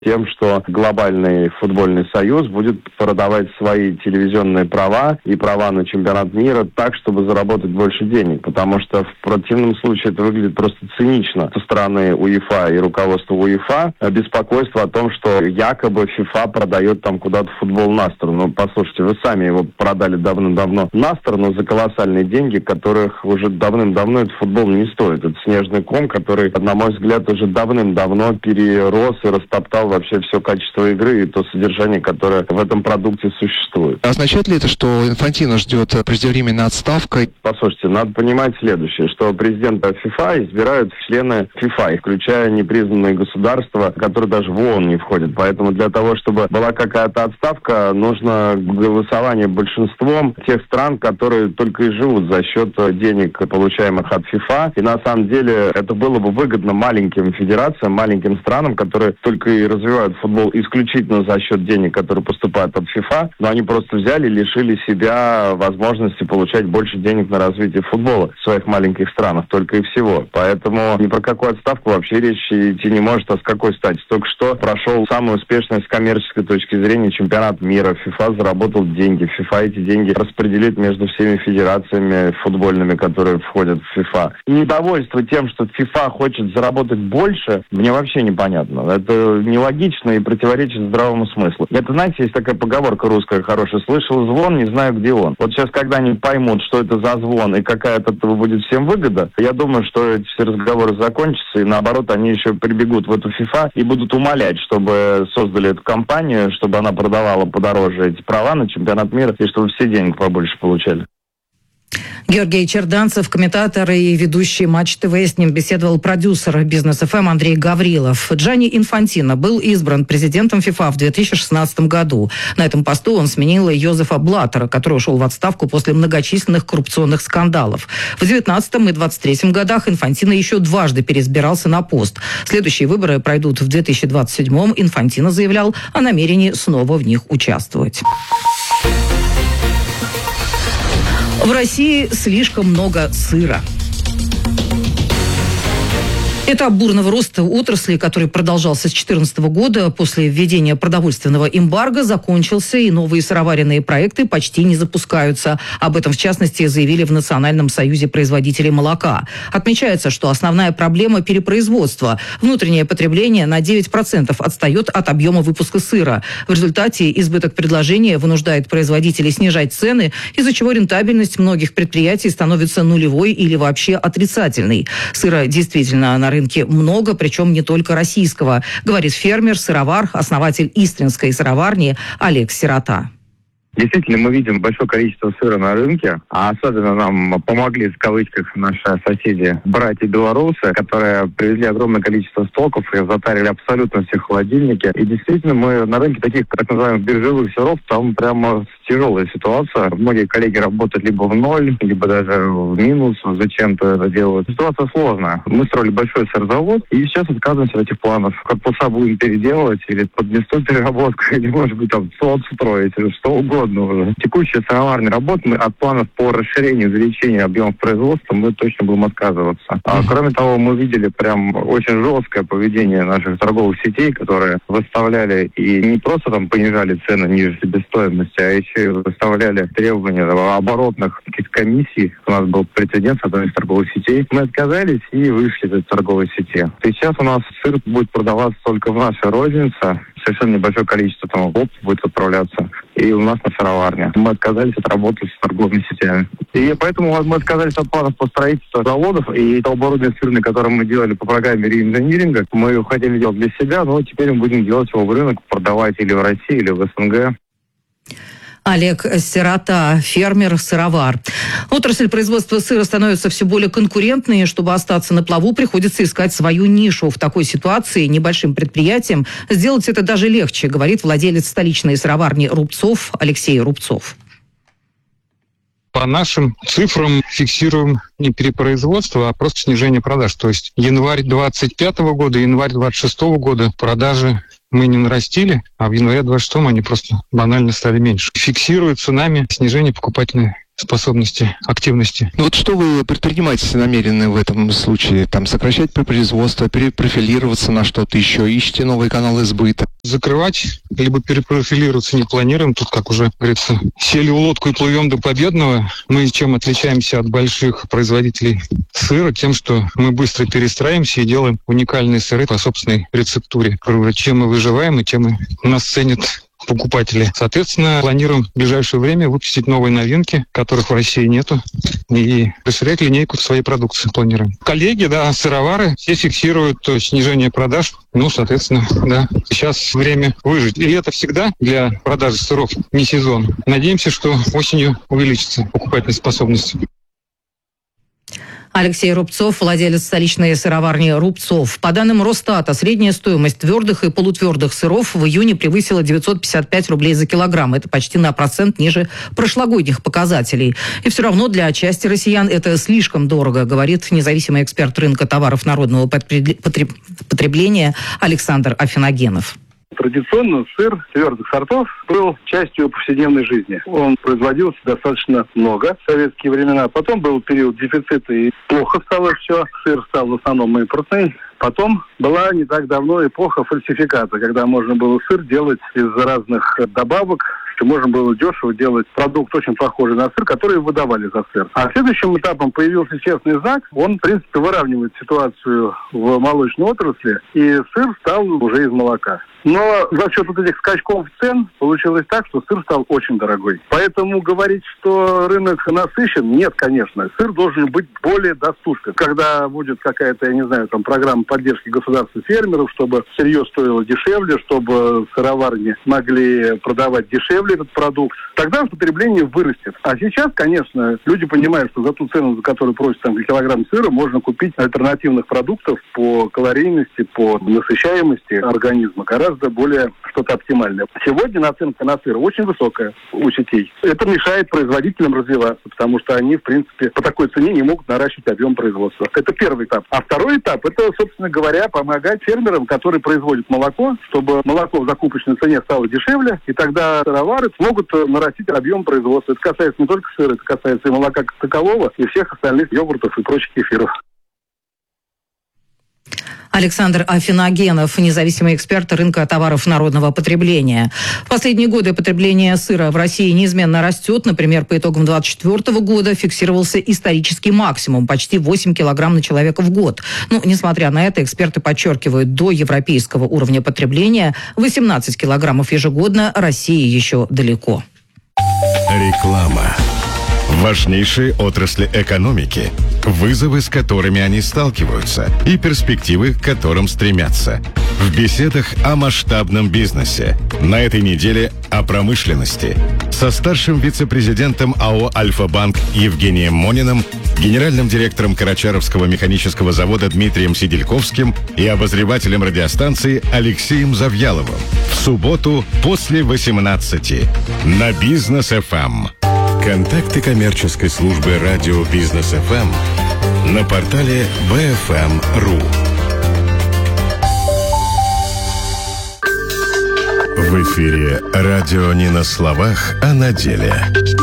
тем, что глобальный футбольный союз будет продавать свои телевизионные права и права на чемпионат мира так, чтобы заработать больше денег. Потому что в противном случае это выглядит просто цинично со стороны УЕФА и руководства УЕФА. Беспокойство о том, что якобы ФИФА продает там куда-то футбол на сторону. Ну, послушайте, вы сами его продали давным-давно на сторону за колоссальные деньги, которых уже давным-давно этот футбол не стоит. Это снежный ком, который, на мой взгляд, уже давным-давно перерос и растоптал вообще все качество игры и то содержание, которое в этом продукте существует. Означает ли это, что Инфантино ждет преждевременной отставкой? Послушайте, надо понимать следующее, что президента ФИФА избирают члены ФИФА, включая непризнанные государства, которые даже в ООН не входят. Поэтому для того, чтобы была какая-то отставка, нужно голосование большинством тех стран, которые только и живут за счет денег, получаемых от ФИФА. И на самом деле это было бы выгодно маленьким федерациям, маленьким странам, которые только и развивают футбол исключительно за счет денег, которые поступают от ФИФА. Но они просто взяли и лишили себя возможности получать больше денег на развитие футбола в своих маленьких странах, только и всего. Поэтому ни про какую отставку вообще речь идти не может. А с какой стати? Только что прошел самый успешный с коммерческой точки зрения чемпионат мира. ФИФА заработал деньги. ФИФА эти деньги распределит между всеми федерациями футбольными, которые входят в ФИФА. И недовольство тем, что ФИФА хочет заработать больше, мне вообще непонятно. Это нелогично и противоречит здравому смыслу. Это, знаете, есть такая поговорка русская хорошая: слышал звон, не знаю, где он. Вот сейчас, когда они поймут, что это за звон и какая от этого будет всем выгода, я думаю, что эти все разговоры закончатся, и наоборот, они еще прибегут в эту ФИФА и будут умолять, чтобы создали эту компанию, чтобы она продавала подороже эти права на чемпионат мира, и чтобы все денег побольше получали. Георгий Черданцев, комментатор и ведущий Матч ТВ. С ним беседовал продюсер Бизнес ФМ Андрей Гаврилов. Джанни Инфантино был избран президентом ФИФА в 2016 году. На этом посту он сменил Йозефа Блаттера, который ушел в отставку после многочисленных коррупционных скандалов. В 2019 и 2023 годах Инфантино еще дважды переизбирался на пост. Следующие выборы пройдут в 2027. Инфантино заявлял о намерении снова в них участвовать. В России слишком много сыра. Этап бурного роста отрасли, который продолжался с 2014 года после введения продовольственного эмбарго, закончился, и новые сыроваренные проекты почти не запускаются. Об этом, в частности, заявили в Национальном союзе производителей молока. Отмечается, что основная проблема – перепроизводства. Внутреннее потребление на 9% отстает от объема выпуска сыра. В результате избыток предложения вынуждает производителей снижать цены, из-за чего рентабельность многих предприятий становится нулевой или вообще отрицательной. Сыра действительно на рынке много, причем не только российского, говорит фермер, сыровар, основатель Истринской сыроварни Олег Сирота. Действительно, мы видим большое количество сыра на рынке, а особенно нам помогли, в кавычках, наши соседи, братья белорусы, которые привезли огромное количество стоков и затарили абсолютно все холодильники. И действительно, мы на рынке таких, так называемых, биржевых сыров, там прямо тяжелая ситуация. Многие коллеги работают либо в ноль, либо даже в минус, зачем-то это делают. Ситуация сложная. Мы строили большой сырзавод, и сейчас отказываемся от этих планов. Корпуса будем переделывать, или под мясную переработку, или, может быть, там сот строить, или что угодно. Текущая сыроварня работа, мы от планов по расширению, увеличению объемов производства мы точно будем отказываться. Кроме того, мы видели прям очень жесткое поведение наших торговых сетей, которые выставляли и не просто там понижали цены ниже себестоимости, а еще и выставляли требования оборотных каких-то комиссий. У нас был прецедент с одной из торговых сетей. Мы отказались и вышли из этой торговой сети. Сейчас у нас сыр будет продаваться только в нашей рознице. Совершенно небольшое количество там опт будет отправляться. И у нас на сыроварне. Мы отказались от работы с торговыми сетями. И поэтому мы отказались от планов по строительству заводов. И то оборудование сырное, которое мы делали по программе реинжиниринга, мы хотели делать для себя, но теперь мы будем делать его в рынок, продавать или в России, или в СНГ. Олег Сирота, фермер-сыровар. Отрасль производства сыра становится все более конкурентной. Чтобы остаться на плаву, приходится искать свою нишу. В такой ситуации небольшим предприятиям сделать это даже легче, говорит владелец столичной сыроварни Рубцов Алексей Рубцов. По нашим цифрам фиксируем не перепроизводство, а просто снижение продаж. То есть январь 2025 года, январь 2026 года продажи мы не нарастили, а в январе 26-м они просто банально стали меньше. Фиксируется нами снижение покупательной способности, активности. Вот что вы предпринимать намерены в этом случае? Там сокращать производство, перепрофилироваться на что-то еще? Ищете новые каналы сбыта? закрывать, либо перепрофилироваться не планируем. Тут, как уже говорится, сели в лодку и плывем до победного. Мы чем отличаемся от больших производителей сыра? Тем, что мы быстро перестраиваемся и делаем уникальные сыры по собственной рецептуре. Чем мы выживаем и тем нас ценят покупатели. Соответственно, планируем в ближайшее время выпустить новые новинки, которых в России нету, и расширять линейку своей продукции планируем. Коллеги, сыровары, все фиксируют снижение продаж. Соответственно, сейчас время выжить. И это всегда для продажи сыров не сезон. Надеемся, что осенью увеличится покупательная способность. Алексей Рубцов, владелец столичной сыроварни «Рубцов». По данным Росстата, средняя стоимость твердых и полутвердых сыров в июне превысила 955 рублей за килограмм. Это почти на 1% ниже прошлогодних показателей. И все равно для части россиян это слишком дорого, говорит независимый эксперт рынка товаров народного потребления Александр Афиногенов. Традиционно сыр твердых сортов был частью повседневной жизни. Он производился достаточно много в советские времена. Потом был период дефицита и плохо стало все. Сыр стал в основном импортный. Потом была не так давно эпоха фальсификата, когда можно было сыр делать из разных добавок. Можно было дешево делать продукт очень похожий на сыр, который выдавали за сыр. А следующим этапом появился честный знак. Он, в принципе, выравнивает ситуацию в молочной отрасли, и сыр стал уже из молока. Но за счет вот этих скачков цен получилось так, что сыр стал очень дорогой. Поэтому говорить, что рынок насыщен, нет, конечно. Сыр должен быть более доступен. Когда будет какая-то, программа поддержки государства фермеров, чтобы сырье стоило дешевле, чтобы сыроварни могли продавать дешевле этот продукт, тогда потребление вырастет. А сейчас, конечно, люди понимают, что за ту цену, за которую просят килограмм сыра, можно купить альтернативных продуктов по калорийности, по насыщаемости организма гораздо более что-то оптимальное. Сегодня наценка на сыр очень высокая у сетей. Это мешает производителям развиваться, потому что они, в принципе, по такой цене не могут наращивать объем производства. Это первый этап. А второй этап, это, собственно говоря, помогать фермерам, которые производят молоко, чтобы молоко в закупочной цене стало дешевле, и тогда сыровары смогут нарастить объем производства. Это касается не только сыра, это касается и молока как такового, и всех остальных йогуртов и прочих кефиров. Александр Афиногенов, независимый эксперт рынка товаров народного потребления. В последние годы потребление сыра в России неизменно растет. Например, по итогам 2024 года фиксировался исторический максимум – почти 8 килограмм на человека в год. Несмотря на это, эксперты подчеркивают, до европейского уровня потребления 18 килограммов ежегодно России еще далеко. Реклама. Важнейшие отрасли экономики, вызовы, с которыми они сталкиваются, и перспективы, к которым стремятся. В беседах о масштабном бизнесе. На этой неделе о промышленности. Со старшим вице-президентом АО «Альфа-Банк» Евгением Мониным, генеральным директором Карачаровского механического завода Дмитрием Сидельковским и обозревателем радиостанции Алексеем Завьяловым. В субботу после 18 на Бизнес-ФМ. Контакты коммерческой службы радио Бизнес-ФМ на портале bfm.ru. В эфире радио не на словах, а на деле.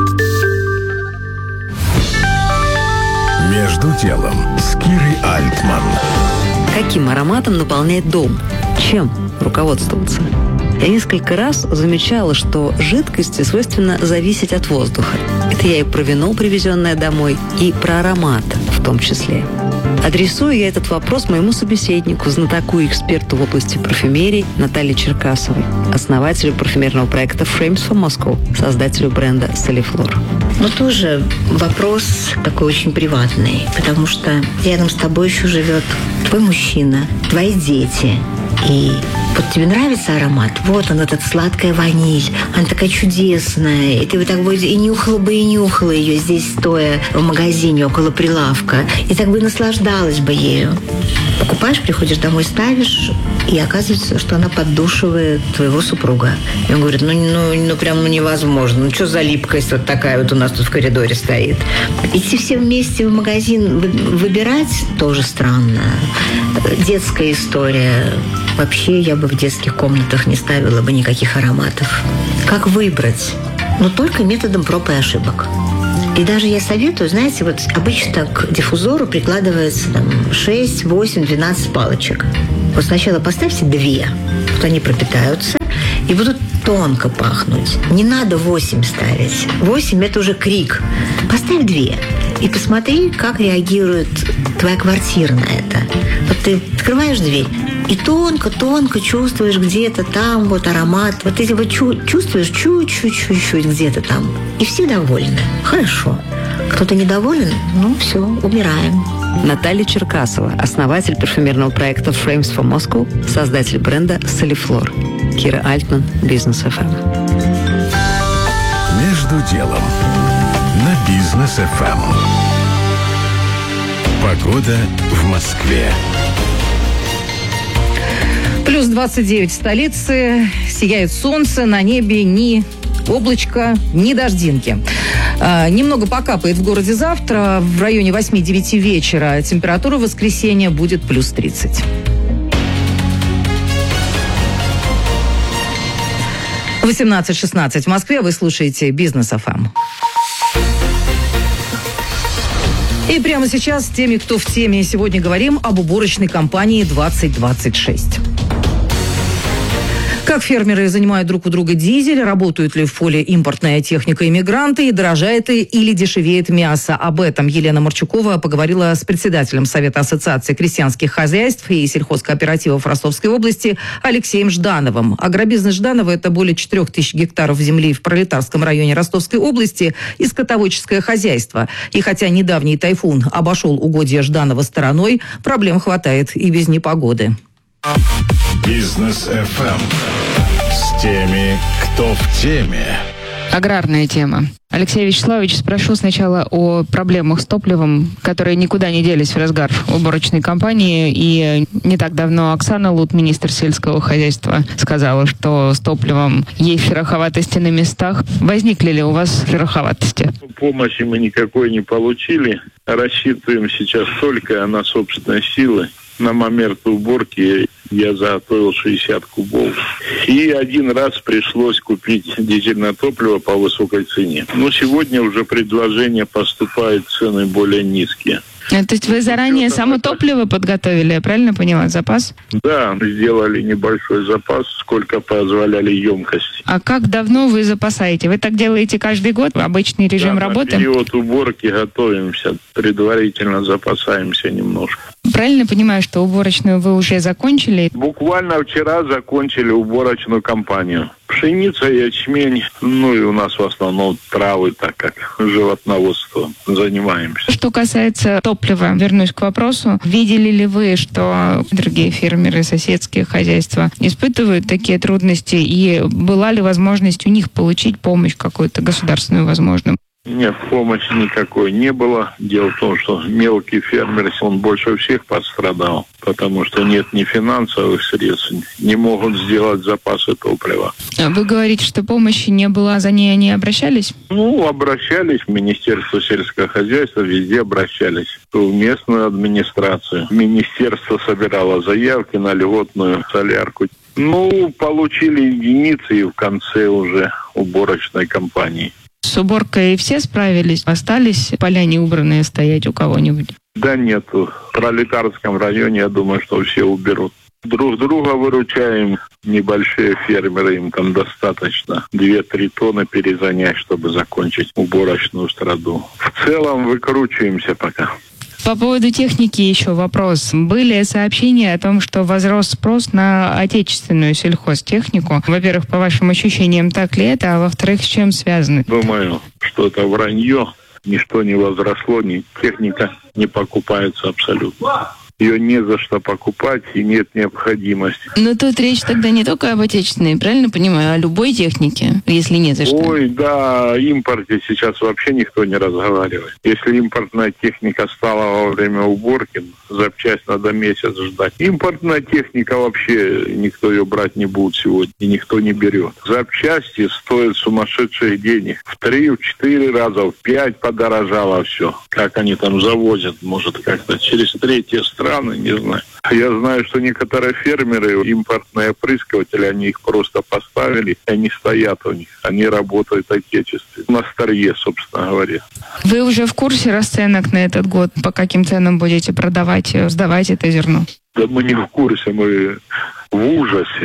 Между делом с Кирой Альтман. Каким ароматом наполнять дом? Чем руководствоваться? Я несколько раз замечала, что жидкости свойственно зависеть от воздуха. Это я и про вино, привезенное домой, и про аромат в том числе. Адресую я этот вопрос моему собеседнику, знатоку и эксперту в области парфюмерии Наталье Черкасовой, основателю парфюмерного проекта Frames for Moscow, создателю бренда Soliflor. Тоже вопрос такой очень приватный, потому что рядом с тобой еще живет твой мужчина, твои дети. И вот тебе нравится аромат? Вот он, этот сладкая ваниль. Она такая чудесная. И ты бы так бы и нюхала ее здесь, стоя в магазине около прилавка. И так бы наслаждалась бы ею. Покупаешь, приходишь домой, ставишь, и оказывается, что она поддушивает твоего супруга. И он говорит, прям невозможно. Что за липкость вот такая вот у нас тут в коридоре стоит? Идти все вместе в магазин выбирать тоже странно. Детская история. Вообще я бы в детских комнатах не ставила бы никаких ароматов. Как выбрать? Только методом проб и ошибок. И даже я советую, знаете, вот обычно к диффузору прикладывается 6, 8, 12 палочек. Вот сначала поставьте 2. Вот они пропитаются. и будут тонко пахнуть. Не надо 8 ставить. 8 – это уже крик. Поставь 2 и посмотри, как реагирует твоя квартира на это. Вот ты открываешь дверь и тонко-тонко чувствуешь где-то там вот аромат. Вот ты его чувствуешь чуть-чуть где-то там. И все довольны. Хорошо. Кто-то недоволен? Ну, все, убираем. Наталья Черкасова, основатель парфюмерного проекта Frames for Moscow, создатель бренда Soliflor. Кира Альтман, Бизнес ФМ. Между делом на Бизнес ФМ. Погода в Москве. Плюс 29 в столице, сияет солнце, на небе ни облачко, ни дождинки. Немного покапает в городе завтра, в районе 8-9 вечера. Температура в воскресенье будет плюс 30. В 18:16 в Москве вы слушаете Бизнес ФМ. И прямо сейчас с теми, кто в теме, сегодня говорим об уборочной компании 2026. Как фермеры занимают друг у друга дизель, работают ли в поле импортная техника иммигранты, и дорожает или дешевеет мясо. Об этом Елена Марчукова поговорила с председателем Совета Ассоциации крестьянских хозяйств и сельхозкооперативов Ростовской области Алексеем Ждановым. Агробизнес Жданова – это более 4000 гектаров земли в Пролетарском районе Ростовской области и скотоводческое хозяйство. И хотя недавний тайфун обошел угодья Жданова стороной, проблем хватает и без непогоды. Бизнес ФМ. С теми, кто в теме. Аграрная тема. Алексей Вячеславович, спрошу сначала о проблемах с топливом, которые никуда не делись в разгар уборочной кампании. И не так давно Оксана Лут, министр сельского хозяйства, сказала, что с топливом есть шероховатости на местах. Возникли ли у вас шероховатости? Помощи мы никакой не получили. Рассчитываем сейчас только на собственные силы. На момент уборки я заготовил 60 кубов. И один раз пришлось купить дизельное топливо по высокой цене. Но сегодня уже предложения поступают, цены более низкие. То есть вы заранее само топливо подготовили, я правильно поняла, запас? Да, сделали небольшой запас, сколько позволяли емкости. А как давно вы запасаете? Вы так делаете каждый год? Обычный режим работы? На период уборки готовимся, предварительно запасаемся немножко. Правильно понимаю, что уборочную вы уже закончили? Буквально вчера закончили уборочную кампанию. Пшеница, ячмень, ну и у нас в основном травы, так как животноводством занимаемся. Что касается топлива, вернусь к вопросу. Видели ли вы, что другие фермеры, соседские хозяйства испытывают такие трудности? И была ли возможность у них получить помощь какую-то государственную, возможно? Нет, помощи никакой не было. Дело в том, что мелкий фермер, он больше всех пострадал, потому что нет ни финансовых средств, не могут сделать запасы топлива. Вы говорите, что помощи не было, за ней они обращались? Обращались в Министерство сельского хозяйства, везде обращались. В местную администрацию. Министерство собирало заявки на льготную солярку. Получили единицы и в конце уже уборочной кампании. С уборкой все справились? Остались поля неубранные стоять у кого-нибудь? Да нету. В Пролетарском районе, я думаю, что все уберут. Друг друга выручаем. Небольшие фермеры, им там достаточно 2-3 тонны перезанять, чтобы закончить уборочную страду. В целом выкручиваемся пока. По поводу техники еще вопрос. Были сообщения о том, что возрос спрос на отечественную сельхозтехнику. Во-первых, по вашим ощущениям, так ли это? А во-вторых, с чем связано? Думаю, что это вранье. Ничто не возросло, техника не покупается абсолютно. Ее не за что покупать и нет необходимости. Но тут речь тогда не только об отечественной, правильно понимаю, а о любой технике, если не за что. Ой, да, о импорте сейчас вообще никто не разговаривает. Если импортная техника стала во время уборки, запчасть надо месяц ждать. Импортная техника вообще, никто ее брать не будет сегодня, и никто не берет. Запчасти стоят сумасшедших денег. В 3-4 раза, в 5 подорожало все. Как они там завозят, может, как-то через третьи страны. Не знаю. Я знаю, что некоторые фермеры, импортные опрыскиватели, они их просто поставили, и они стоят у них. Они работают отечественно. На старье, собственно говоря. Вы уже в курсе расценок на этот год? По каким ценам будете продавать, сдавать это зерно? Да мы не в курсе, мы в ужасе.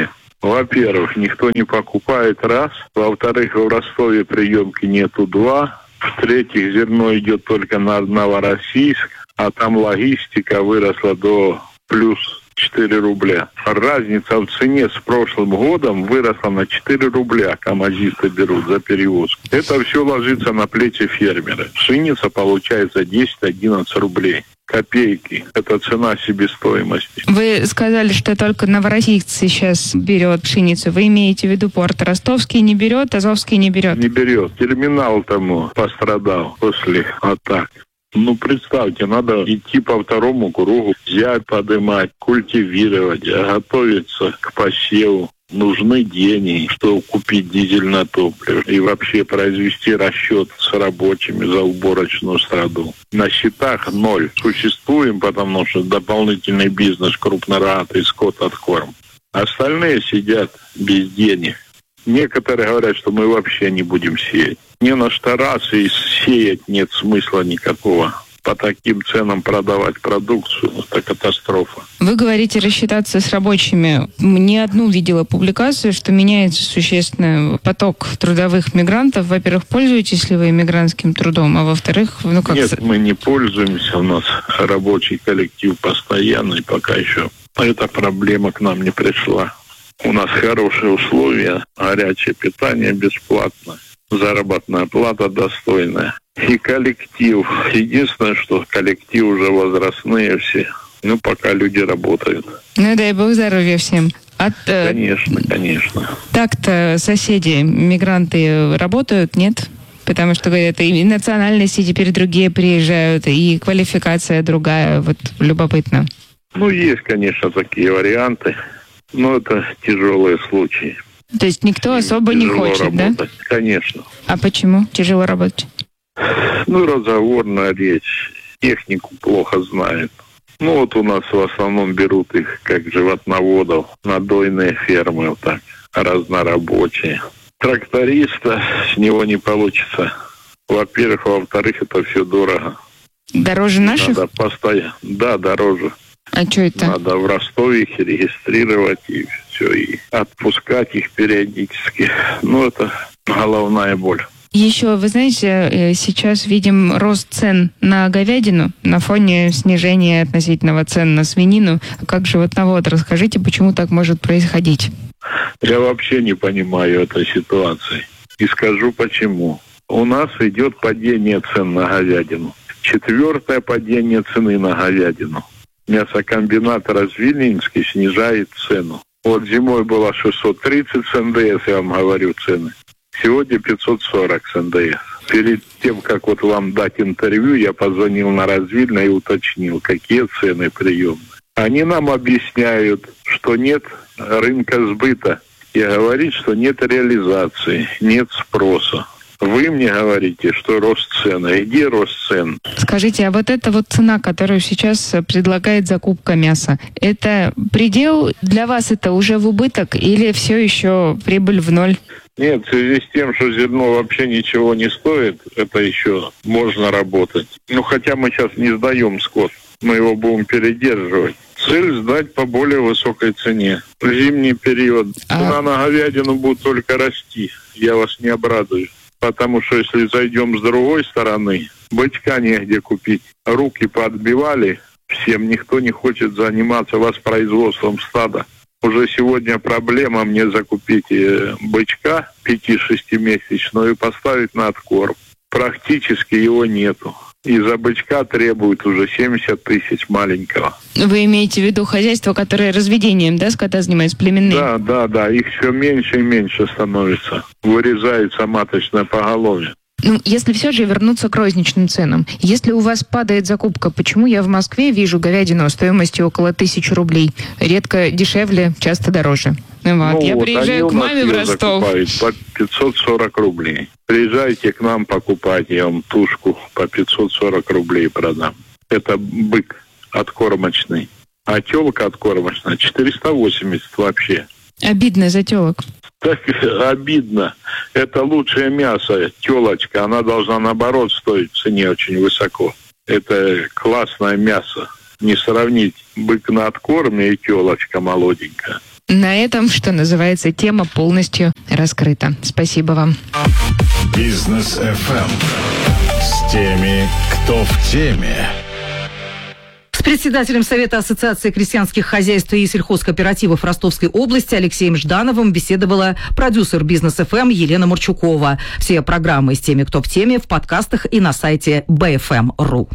Во-первых, никто не покупает, раз. Во-вторых, в Ростове приемки нету, два. В-третьих, зерно идет только на Новороссийск, а там логистика выросла до плюс 4 рубля. Разница в цене с прошлым годом выросла на 4 рубля, камазисты берут за перевозку. Это все ложится на плечи фермера. Пшеница получается 10-11 рублей. Копейки. Это цена себестоимости. Вы сказали, что только Новороссийск сейчас берет пшеницу. Вы имеете в виду порт Ростовский не берет, Азовский не берет? Не берет. Терминал тому пострадал после атак. Ну, представьте, надо идти по второму кругу, взять, подымать, культивировать, готовиться к посеву. Нужны деньги, чтобы купить дизельное топливо и вообще произвести расчет с рабочими за уборочную страду. На счетах ноль. Существуем, потому что дополнительный бизнес, крупнорогатый скот, откорм. Остальные сидят без денег. Некоторые говорят, что мы вообще не будем сеять. Не на что раз и сеять нет смысла никакого. По таким ценам продавать продукцию – это катастрофа. Вы говорите рассчитаться с рабочими. Не одну видела публикацию, что меняется существенно поток трудовых мигрантов. Во-первых, пользуетесь ли вы мигрантским трудом, а во-вторых, Нет, мы не пользуемся. У нас рабочий коллектив постоянный пока еще. Эта проблема к нам не пришла. У нас хорошие условия, горячее питание бесплатно, заработная плата достойная. И коллектив. Единственное, что коллектив уже возрастные все. Ну, пока люди работают. Ну, дай бог здоровья всем. Конечно. Так-то соседи, мигранты работают, нет? Потому что, говорят, и национальности теперь другие приезжают, и квалификация другая. Вот любопытно. Ну, есть, конечно, такие варианты. Но это тяжелые случаи. То есть никто особо не хочет, работать, да? Конечно. А почему тяжело работать? Ну, разговорная речь. Технику плохо знает. Ну, вот у нас в основном берут их как животноводов, надойные фермы, вот так, разнорабочие. Тракториста с него не получится. Во-первых, во-вторых, это все дорого. Дороже наших? Надо постоянно. Да, дороже. А что это? Надо в Ростове их регистрировать и все, и отпускать их периодически. Ну, это головная боль. Еще, вы знаете, сейчас видим рост цен на говядину на фоне снижения относительного цен на свинину. Как животновод, расскажите, почему так может происходить? Я вообще не понимаю этой ситуации. И скажу почему. У нас идет падение цен на говядину. 4-е падение цены на говядину. Мясокомбинат Развильнинский снижает цену. Вот зимой было 630 с НДС, я вам говорю цены. Сегодня 540 с НДС. Перед тем, как вот вам дать интервью, я позвонил на Развильно и уточнил, какие цены приемные. Они нам объясняют, что нет рынка сбыта. И говорит, что нет реализации, нет спроса. Вы мне говорите, что рост цен. А где рост цен? Скажите, а вот эта вот цена, которую сейчас предлагает закупка мяса, это предел? Для вас это уже в убыток или все еще прибыль в ноль? Нет, в связи с тем, что зерно вообще ничего не стоит, это еще можно работать. Ну, хотя мы сейчас не сдаем скот, мы его будем передерживать. Цель сдать по более высокой цене. В зимний период цена на говядину будет только расти. Я вас не обрадую. Потому что если зайдем с другой стороны, бычка негде купить. Руки подбивали всем, никто не хочет заниматься воспроизводством стада. Уже сегодня проблема мне закупить бычка 5-6-месячного и поставить на откорм. Практически его нету. И за бычка требуют уже 70 тысяч маленького. Вы имеете в виду хозяйство, которое разведением, да, скота занимается, племенные? Да. Их все меньше и меньше становится. Вырезается маточное поголовье. Ну, если все же вернуться к розничным ценам. Если у вас падает закупка, почему я в Москве вижу говядину стоимостью около 1000 рублей? Редко дешевле, часто дороже. Вот. Я приезжаю к маме в Ростов. По 540 рублей. Приезжайте к нам покупать, я вам тушку по 540 рублей продам. Это бык откормочный. А телка откормочная 480 вообще. Обидно за телок. Так обидно. Это лучшее мясо, телочка. Она должна, наоборот, стоить в цене очень высоко. Это классное мясо. Не сравнить бык на откорме и телочка молоденькая. На этом, что называется, тема полностью раскрыта. Спасибо вам. Бизнес FM с теми, кто в теме. С председателем Совета Ассоциации крестьянских хозяйств и сельхозкооперативов Ростовской области Алексеем Ждановым беседовала продюсер Бизнес ФМ Елена Мурчукова. Все программы с теми, кто в теме, в подкастах и на сайте bfm.ru.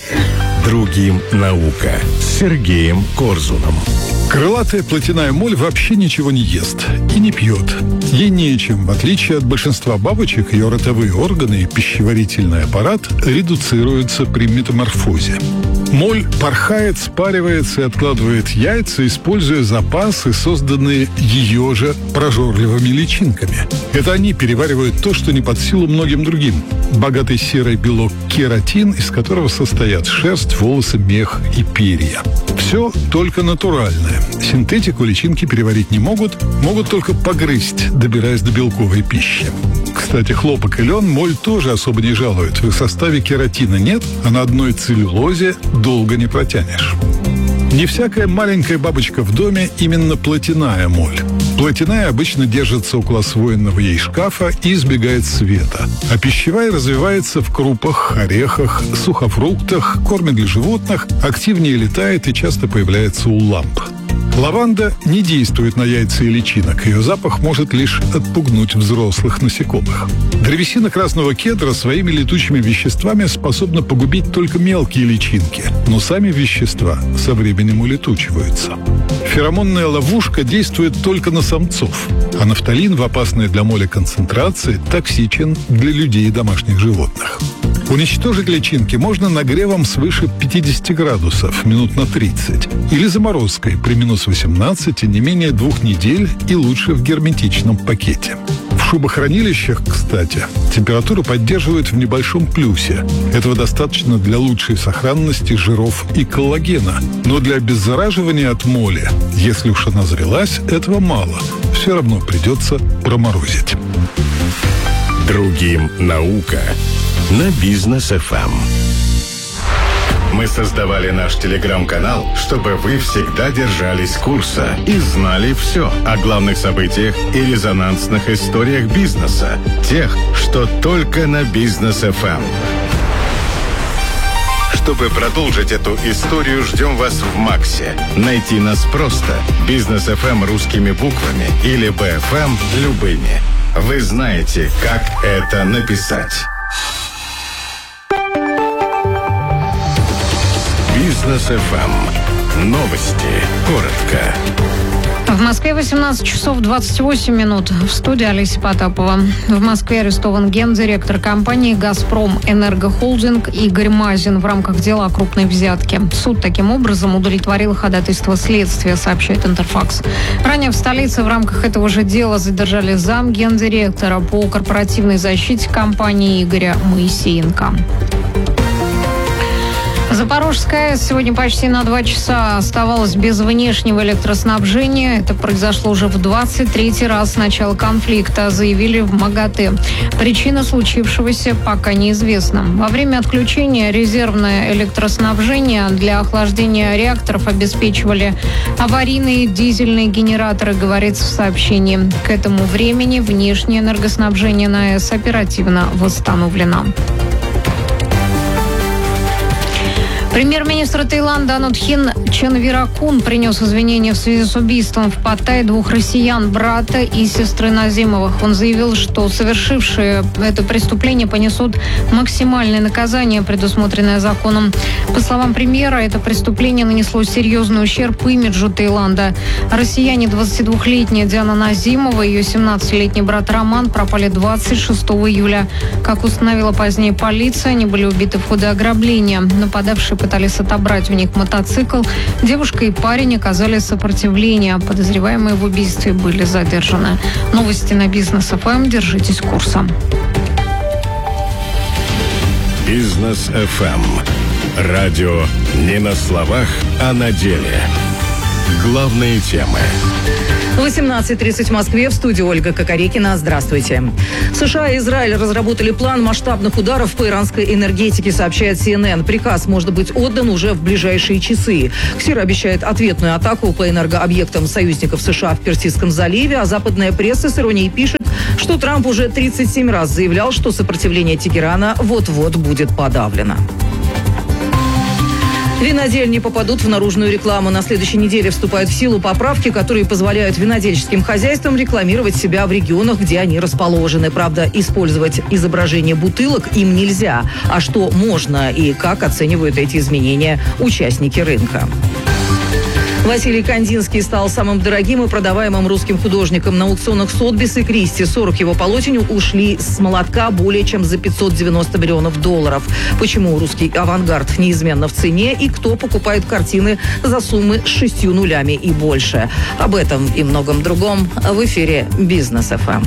Другим наука с Сергеем Корзуном. Крылатая плотяная моль вообще ничего не ест и не пьет. Ей нечем. В отличие от большинства бабочек, ее ротовые органы и пищеварительный аппарат редуцируются при метаморфозе. Моль порхает, спаривается и откладывает яйца, используя запасы, созданные ее же прожорливыми личинками. Это они переваривают то, что не под силу многим другим. Богатый серый белок кератин, из которого состоят шерсть, волосы, мех и перья. Все только натуральное. Синтетику личинки переварить не могут только погрызть, добираясь до белковой пищи. Кстати, хлопок и лен моль тоже особо не жалуют. В их составе кератина нет, а на одной целлюлозе долго не протянешь. Не всякая маленькая бабочка в доме именно плотяная моль. Плотяная обычно держится около освоенного ей шкафа и избегает света. А пищевая развивается в крупах, орехах, сухофруктах, корме для животных, активнее летает и часто появляется у ламп. Лаванда не действует на яйца и личинок. Ее запах может лишь отпугнуть взрослых насекомых. Древесина красного кедра своими летучими веществами способна погубить только мелкие личинки, но сами вещества со временем улетучиваются. Феромонная ловушка действует только на самцов, а нафталин в опасной для моли концентрации токсичен для людей и домашних животных. Уничтожить личинки можно нагревом свыше 50 градусов минут на 30 или заморозкой при минус 18 не менее 2 недель и лучше в герметичном пакете. В шубохранилищах, кстати, температуру поддерживают в небольшом плюсе. Этого достаточно для лучшей сохранности жиров и коллагена. Но для обеззараживания от моли, если уж она завелась, этого мало. Все равно придется проморозить. Другим наука на Бизнес FM. Мы создавали наш телеграм-канал, чтобы вы всегда держались курса и знали все о главных событиях и резонансных историях бизнеса, тех, что только на Бизнес FM. Чтобы продолжить эту историю, ждем вас в Максе. Найти нас просто. Бизнес FM русскими буквами или BFM любыми. Вы знаете, как это написать. Бизнес FM. Новости. Коротко. В Москве 18 часов 28 минут. В студии Олеся Потапова. В Москве арестован гендиректор компании «Газпром Энергохолдинг» Игорь Мазин в рамках дела о крупной взятке. Суд таким образом удовлетворил ходатайство следствия, сообщает Интерфакс. Ранее в столице в рамках этого же дела задержали замгендиректора по корпоративной защите компании Игоря Моисеенко. Запорожская АЭС сегодня почти на 2 часа оставалась без внешнего электроснабжения. Это произошло уже в 23-й раз с начала конфликта, заявили в МАГАТЭ. Причина случившегося пока неизвестна. Во время отключения резервное электроснабжение для охлаждения реакторов обеспечивали аварийные дизельные генераторы, говорится в сообщении. К этому времени внешнее энергоснабжение на АЭС оперативно восстановлено. Премьер-министр Таиланда Анутхин Чанвиракун принес извинения в связи с убийством в Паттайе 2 россиян, брата и сестры Назимовых. Он заявил, что совершившие это преступление понесут максимальное наказание, предусмотренное законом. По словам премьера, это преступление нанесло серьезный ущерб имиджу Таиланда. Россияне 22-летняя Диана Назимова и ее 17-летний брат Роман пропали 26 июля. Как установила позднее полиция, они были убиты в ходе ограбления. Нападавшие пытались отобрать у них мотоцикл. Девушка и парень оказали сопротивление. Подозреваемые в убийстве были задержаны. Новости на Бизнес FM. Держитесь курса. Бизнес FM. Радио не на словах, а на деле. Главные темы. 18:30 в Москве. В студии Ольга Кокорекина. Здравствуйте. США и Израиль разработали план масштабных ударов по иранской энергетике, сообщает CNN. Приказ может быть отдан уже в ближайшие часы. КСИР обещает ответную атаку по энергообъектам союзников США в Персидском заливе, а западная пресса с иронией пишет, что Трамп уже 37 раз заявлял, что сопротивление Тегерана вот-вот будет подавлено. Винодельни попадут в наружную рекламу. На следующей неделе вступают в силу поправки, которые позволяют винодельческим хозяйствам рекламировать себя в регионах, где они расположены. Правда, использовать изображение бутылок им нельзя. А что можно и как оценивают эти изменения участники рынка? Василий Кандинский стал самым дорогим и продаваемым русским художником на аукционах Сотбис и Кристи. 40 его полотен ушли с молотка более чем за $590 миллионов. Почему русский авангард неизменно в цене и кто покупает картины за суммы с 6 нулями и больше? Об этом и многом другом в эфире «Бизнес ФМ».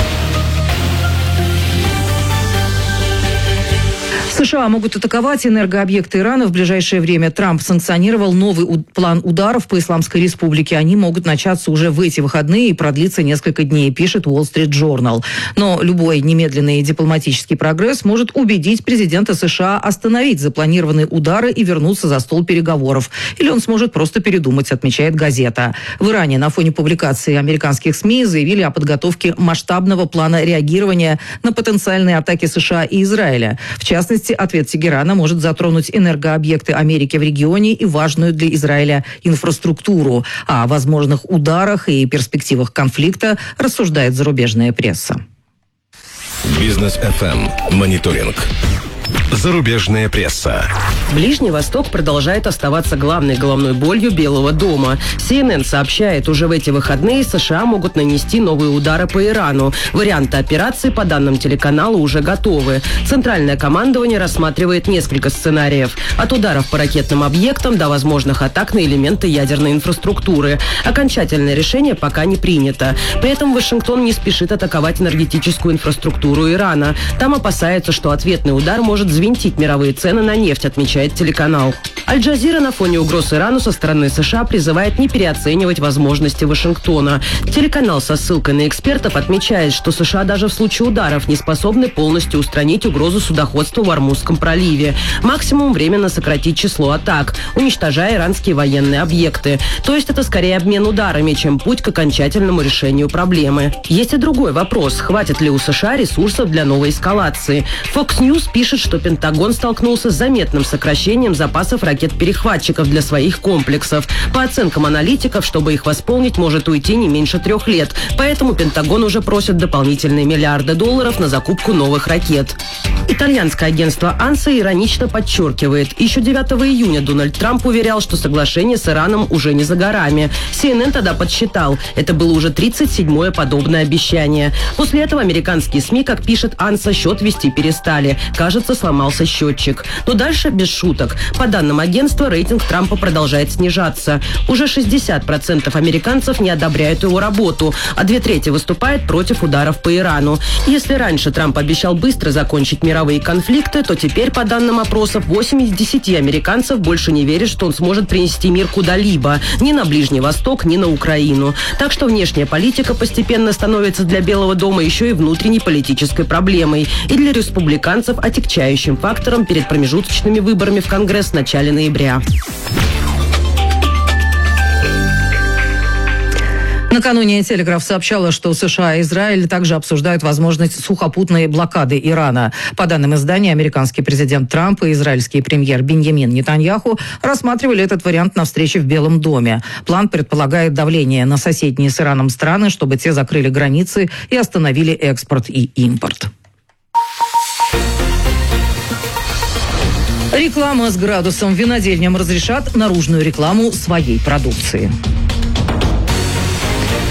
США могут атаковать энергообъекты Ирана в ближайшее время. Трамп санкционировал новый план ударов по Исламской Республике. Они могут начаться уже в эти выходные и продлиться несколько дней, пишет Wall Street Journal. Но любой немедленный дипломатический прогресс может убедить президента США остановить запланированные удары и вернуться за стол переговоров. Или он сможет просто передумать, отмечает газета. В Иране на фоне публикации американских СМИ заявили о подготовке масштабного плана реагирования на потенциальные атаки США и Израиля. В частности, ответ Тегерана может затронуть энергообъекты Америки в регионе и важную для Израиля инфраструктуру. О возможных ударах и перспективах конфликта рассуждает зарубежная пресса. Бизнес ФМ. Мониторинг. Зарубежная пресса. Ближний Восток продолжает оставаться главной головной болью Белого дома. CNN сообщает, уже в эти выходные США могут нанести новые удары по Ирану. Варианты операции, по данным телеканала, уже готовы. Центральное командование рассматривает несколько сценариев. От ударов по ракетным объектам до возможных атак на элементы ядерной инфраструктуры. Окончательное решение пока не принято. При этом Вашингтон не спешит атаковать энергетическую инфраструктуру Ирана. Там опасаются, что ответный удар может взвинтить мировые цены на нефть, отмечает телеканал. Аль-Джазира на фоне угроз Ирану со стороны США призывает не переоценивать возможности Вашингтона. Телеканал со ссылкой на экспертов отмечает, что США даже в случае ударов не способны полностью устранить угрозу судоходства в Ормузском проливе. Максимум временно сократить число атак, уничтожая иранские военные объекты. То есть это скорее обмен ударами, чем путь к окончательному решению проблемы. Есть и другой вопрос. Хватит ли у США ресурсов для новой эскалации? Fox News пишет, что Пентагон столкнулся с заметным сокращением запасов ракет-перехватчиков для своих комплексов. По оценкам аналитиков, чтобы их восполнить, может уйти не меньше 3 лет. Поэтому Пентагон уже просит дополнительные миллиарды долларов на закупку новых ракет. Итальянское агентство ANSA иронично подчеркивает, еще 9 июня Дональд Трамп уверял, что соглашение с Ираном уже не за горами. CNN тогда подсчитал, это было уже 37-е подобное обещание. После этого американские СМИ, как пишет ANSA, счет вести перестали. Кажется, сломался счетчик. Но дальше без шуток. По данным агентства, рейтинг Трампа продолжает снижаться. Уже 60% американцев не одобряют его работу, а 2/3 выступают против ударов по Ирану. Если раньше Трамп обещал быстро закончить мировые конфликты, то теперь, по данным опросов, 8 из 10 американцев больше не верят, что он сможет принести мир куда-либо. Ни на Ближний Восток, ни на Украину. Так что внешняя политика постепенно становится для Белого дома еще и внутренней политической проблемой. И для республиканцев отягчающим фактором перед промежуточными выборами в Конгресс в начале ноября. Накануне «Телеграф» сообщала, что США и Израиль также обсуждают возможность сухопутной блокады Ирана. По данным издания, американский президент Трамп и израильский премьер Биньямин Нетаньяху рассматривали этот вариант на встрече в Белом доме. План предполагает давление на соседние с Ираном страны, чтобы те закрыли границы и остановили экспорт и импорт. Реклама с градусом. Винодельням разрешат наружную рекламу своей продукции.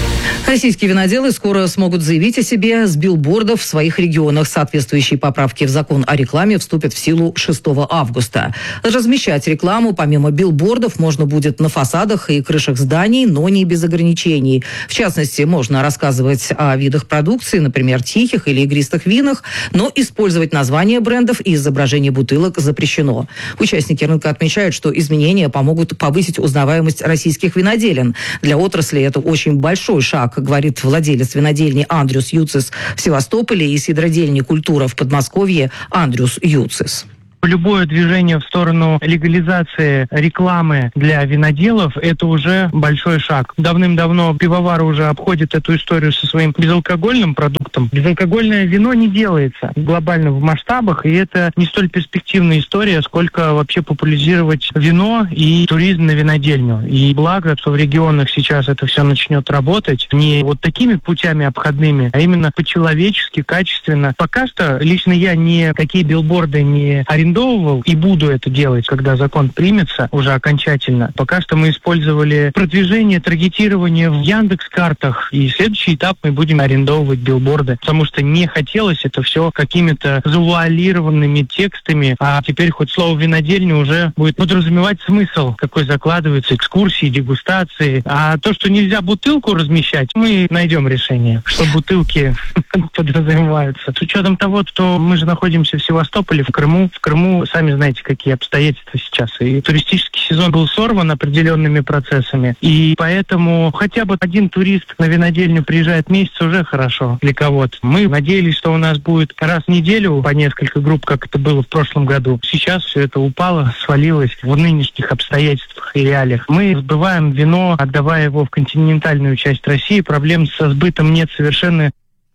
Российские виноделы скоро смогут заявить о себе с билбордов в своих регионах. Соответствующие поправки в закон о рекламе вступят в силу 6 августа. Размещать рекламу помимо билбордов можно будет на фасадах и крышах зданий, но не без ограничений. В частности, можно рассказывать о видах продукции, например, тихих или игристых винах, но использовать названия брендов и изображение бутылок запрещено. Участники рынка отмечают, что изменения помогут повысить узнаваемость российских виноделин. Для отрасли это очень большой шаг, говорит владелец винодельни Андрюс Юцис в Севастополе и сидродельни «Культура» в Подмосковье Андрюс Юцис. Любое движение в сторону легализации рекламы для виноделов – это уже большой шаг. Давным-давно пивовары уже обходят эту историю со своим безалкогольным продуктом. Безалкогольное вино не делается глобально в масштабах, и это не столь перспективная история, сколько вообще популяризировать вино и туризм на винодельню. И благо, что в регионах сейчас это все начнет работать не вот такими путями обходными, а именно по-человечески, качественно. Пока что лично я никакие билборды не арендовал и буду это делать, когда закон примется уже окончательно. Пока что мы использовали продвижение, таргетирование в Яндекс.Картах, и следующий этап мы будем арендовывать билборды, потому что не хотелось это все какими-то завуалированными текстами, а теперь хоть слово «винодельня» уже будет подразумевать смысл, какой закладывается, экскурсии, дегустации. А то, что нельзя бутылку размещать, мы найдем решение, что бутылки подразумеваются. С учетом того, что мы же находимся в Севастополе, в Крыму, сами знаете, какие обстоятельства сейчас. И туристический сезон был сорван определенными процессами. И поэтому хотя бы один турист на винодельню приезжает в месяц, уже хорошо для кого-то. Мы надеялись, что у нас будет раз в неделю по несколько групп, как это было в прошлом году. Сейчас все это упало, свалилось в нынешних обстоятельствах и реалиях. Мы сбываем вино, отдавая его в континентальную часть России. Проблем со сбытом нет совершенно.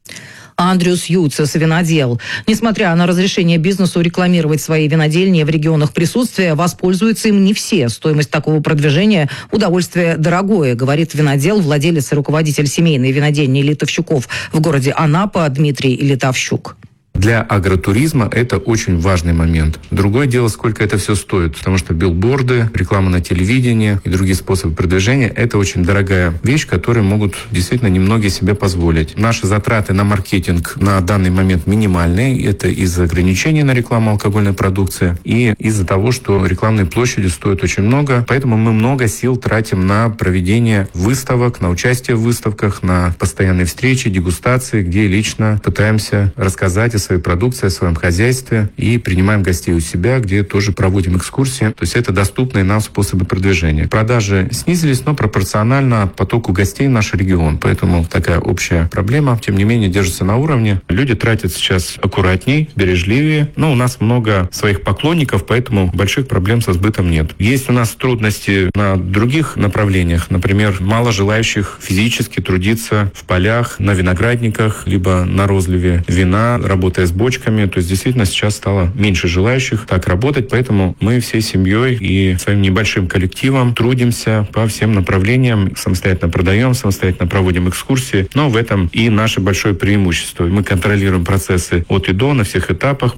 Андрюс Юцис, винодел. Несмотря на разрешение бизнесу рекламировать свои винодельни в регионах присутствия, воспользуются им не все. Стоимость такого продвижения – удовольствие дорогое, говорит винодел, владелец и руководитель семейной винодельни Литовщуков в городе Анапа Дмитрий Литовщук. Для агротуризма это очень важный момент. Другое дело, сколько это все стоит, потому что билборды, реклама на телевидении и другие способы продвижения – это очень дорогая вещь, которую могут действительно немногие себе позволить. Наши затраты на маркетинг на данный момент минимальные. Это из-за ограничений на рекламу алкогольной продукции и из-за того, что рекламные площади стоят очень много. Поэтому мы много сил тратим на проведение выставок, на участие в выставках, на постоянные встречи, дегустации, где лично пытаемся рассказать о своей продукции, о своем хозяйстве и принимаем гостей у себя, где тоже проводим экскурсии. То есть это доступные нам способы продвижения. Продажи снизились, но пропорционально потоку гостей в наш регион. Поэтому такая общая проблема, тем не менее, держится на уровне. Люди тратят сейчас аккуратней, бережливее. Но у нас много своих поклонников, поэтому больших проблем со сбытом нет. Есть у нас трудности на других направлениях. Например, мало желающих физически трудиться в полях, на виноградниках, либо на розливе вина, работая с бочками. То есть действительно сейчас стало меньше желающих так работать, поэтому мы всей семьей и своим небольшим коллективом трудимся по всем направлениям, самостоятельно продаем, самостоятельно проводим экскурсии, но в этом и наше большое преимущество. Мы контролируем процессы от и до на всех этапах.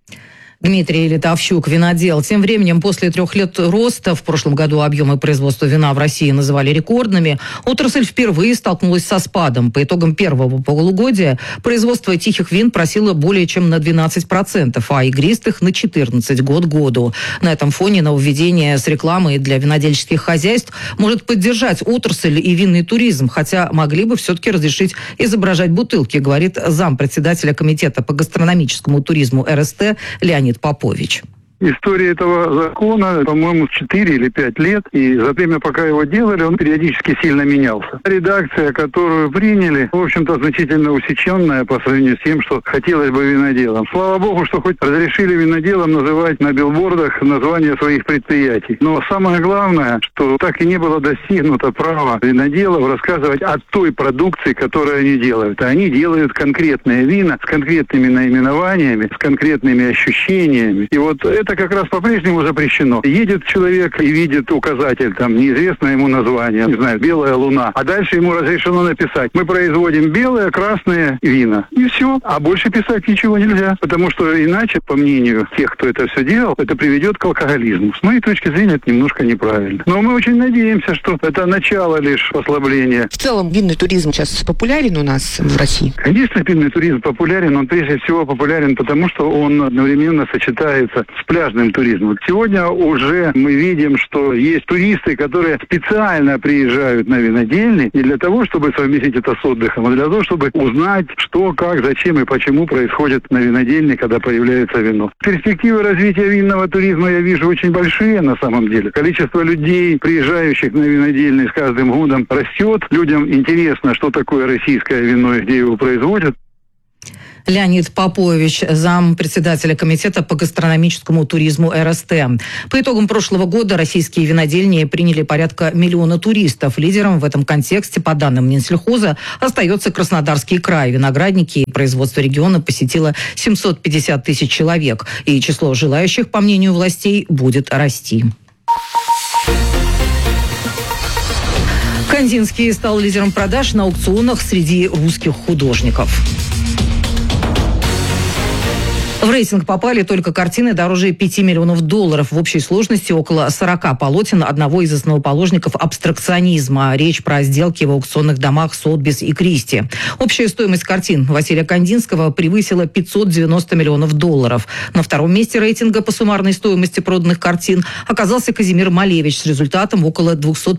Дмитрий Литовщук, винодел. Тем временем, после 3 лет роста, в прошлом году объемы производства вина в России называли рекордными, отрасль впервые столкнулась со спадом. По итогам первого полугодия производство тихих вин просело более чем на 12%, а игристых на 14% год к году. На этом фоне нововведение с рекламой для винодельческих хозяйств может поддержать отрасль и винный туризм, хотя могли бы все-таки разрешить изображать бутылки, говорит зампредседателя комитета по гастрономическому туризму РСТ Леонид Попович. История этого закона, по-моему, 4 или 5 лет, и за время, пока его делали, он периодически сильно менялся. Редакция, которую приняли, в общем-то, значительно усеченная по сравнению с тем, что хотелось бы виноделам. Слава богу, что хоть разрешили виноделам называть на билбордах названия своих предприятий. Но самое главное, что так и не было достигнуто права виноделов рассказывать о той продукции, которую они делают. А они делают конкретные вина с конкретными наименованиями, с конкретными ощущениями. И вот это как раз по-прежнему запрещено. Едет человек и видит указатель, там неизвестно ему название, не знаю, «Белая луна», а дальше ему разрешено написать: мы производим белые, красные вина. И все. А больше писать ничего нельзя. Потому что иначе, по мнению тех, кто это все делал, это приведет к алкоголизму. С моей точки зрения, это немножко неправильно. Но мы очень надеемся, что это начало лишь послабления. В целом, винный туризм сейчас популярен у нас в России? Конечно, винный туризм популярен. Он прежде всего популярен потому, что он одновременно сочетается с пляжным туризмом. Сегодня уже мы видим, что есть туристы, которые специально приезжают на винодельни не для того, чтобы совместить это с отдыхом, а для того, чтобы узнать, что, как, зачем и почему происходит на винодельне, когда появляется вино. Перспективы развития винного туризма я вижу очень большие на самом деле. Количество людей, приезжающих на винодельни, с каждым годом растет. Людям интересно, что такое российское вино и где его производят. Леонид Попович, зампредседателя комитета по гастрономическому туризму РСТ. По итогам прошлого года российские винодельни приняли порядка 1 миллиона туристов. Лидером в этом контексте, по данным Минсельхоза, остается Краснодарский край. Виноградники и производство региона посетило 750 тысяч человек. И число желающих, по мнению властей, будет расти. Кандинский стал лидером продаж на аукционах среди русских художников. В рейтинг попали только картины дороже $5 миллионов. В общей сложности около 40 полотен одного из основоположников абстракционизма. Речь про сделки в аукционных домах Сотбис и Кристи. Общая стоимость картин Василия Кандинского превысила $590 миллионов. На втором месте рейтинга по суммарной стоимости проданных картин оказался Казимир Малевич с результатом около